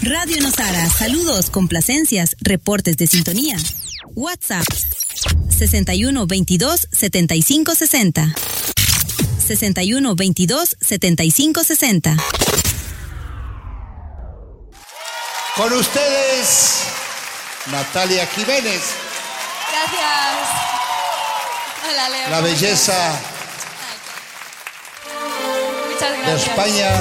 Radio Nosara, saludos, complacencias, reportes de sintonía. WhatsApp 61 22 75 60. 61 22 75 60. Con ustedes, Natalia Jiménez. Gracias. Hola, Leo. La belleza Muchas de gracias. España.